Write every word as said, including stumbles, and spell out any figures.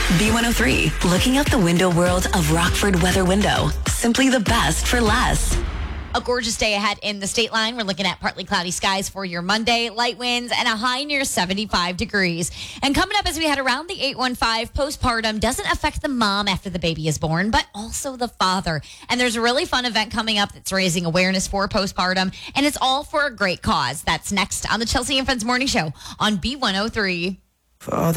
B one oh three, looking out the window world of Rockford Weather Window. Simply the best for less. A gorgeous day ahead in the state line. We're looking at partly cloudy skies for your Monday, light winds, and a high near seventy-five degrees. And coming up as we head around the eight one five, postpartum doesn't affect the mom after the baby is born, but also the father. And there's a really fun event coming up that's raising awareness for postpartum, and it's all for a great cause. That's next on the Chelsea and Friends Morning Show on B one oh three. For all the